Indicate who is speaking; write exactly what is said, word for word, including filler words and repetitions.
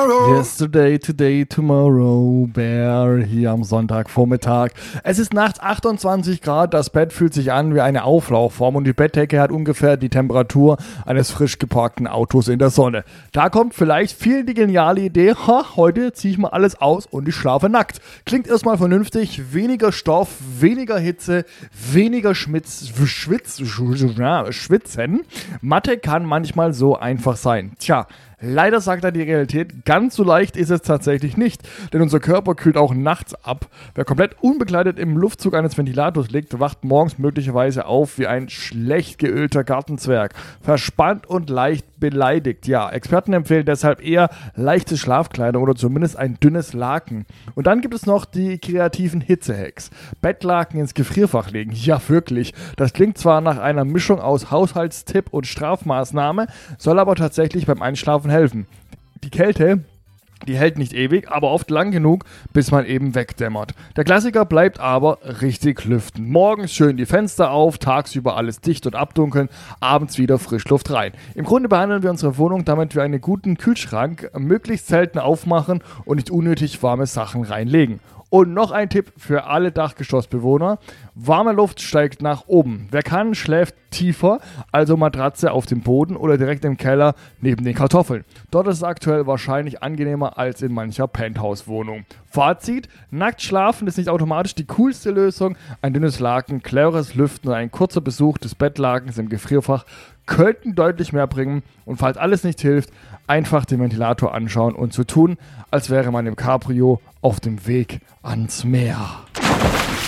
Speaker 1: tomorrow.
Speaker 2: Yesterday, today, tomorrow, Bear, hier am Sonntagvormittag. Es ist nachts achtundzwanzig Grad, das Bett fühlt sich an wie eine Auflaufform und die Bettdecke hat ungefähr die Temperatur eines frisch geparkten Autos in der Sonne. Da kommt vielleicht vielen die geniale Idee, ha, heute ziehe ich mal alles aus und ich schlafe nackt. Klingt erstmal vernünftig, weniger Stoff, weniger Hitze, weniger Schmitz, Schwitz, Schwitzen. Mathe kann manchmal so einfach sein. Tja, leider sagt er die Realität, ganz so leicht ist es tatsächlich nicht, denn unser Körper kühlt auch nachts ab. Wer komplett unbekleidet im Luftzug eines Ventilators liegt, wacht morgens möglicherweise auf wie ein schlecht geölter Gartenzwerg, verspannt und leicht beleidigt. Ja, Experten empfehlen deshalb eher leichte Schlafkleidung oder zumindest ein dünnes Laken. Und dann gibt es noch die kreativen Hitzehacks. Bettlaken ins Gefrierfach legen. Ja, wirklich. Das klingt zwar nach einer Mischung aus Haushaltstipp und Strafmaßnahme, soll aber tatsächlich beim Einschlafen helfen. Die Kälte, die hält nicht ewig, aber oft lang genug, bis man eben wegdämmert. Der Klassiker bleibt aber richtig lüften. Morgens schön die Fenster auf, tagsüber alles dicht und abdunkeln, abends wieder Frischluft rein. Im Grunde behandeln wir unsere Wohnung damit wie einen guten Kühlschrank, möglichst selten aufmachen und nicht unnötig warme Sachen reinlegen. Und noch ein Tipp für alle Dachgeschossbewohner. Warme Luft steigt nach oben. Wer kann, schläft tiefer, also Matratze auf dem Boden oder direkt im Keller neben den Kartoffeln. Dort ist es aktuell wahrscheinlich angenehmer als in mancher Penthouse-Wohnung. Fazit: Nackt schlafen ist nicht automatisch die coolste Lösung. Ein dünnes Laken, cleveres Lüften und ein kurzer Besuch des Bettlakens im Gefrierfach könnten deutlich mehr bringen. Und falls alles nicht hilft, einfach den Ventilator anschauen und so tun, als wäre man im Cabrio auf dem Weg ans Meer.